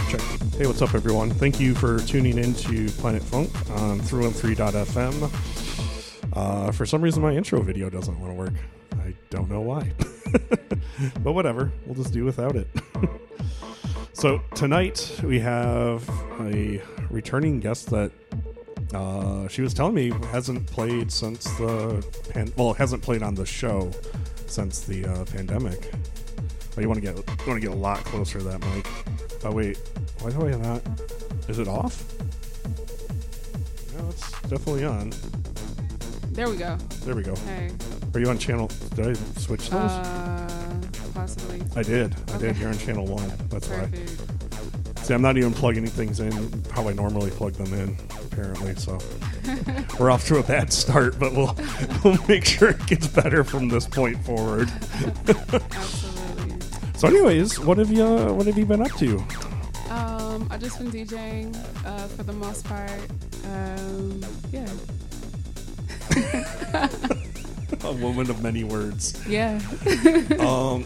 Check. Hey, what's up, everyone? Thank you for tuning in to Planet Funk on through13.fm. For some reason, my intro video doesn't want to work. I don't know why. But whatever. We'll just do without it. So tonight, we have a returning guest that she was telling me hasn't played since hasn't played on the show since the pandemic. Oh, you want to get a lot closer to that mic. Oh wait, why do I not? Is it off? No, it's definitely on. There we go. There we go. Hey. Are you on channel? Did I switch those? Possibly. I did. Okay. You're on channel 1. That's Perfect. why. See, I'm not even plugging things in how I normally plug them in, apparently. So we're off to a bad start, but we'll make sure it gets better from this point forward. Absolutely. So, anyways, what have you been up to? I just been DJing for the most part. Yeah. A woman of many words. Yeah.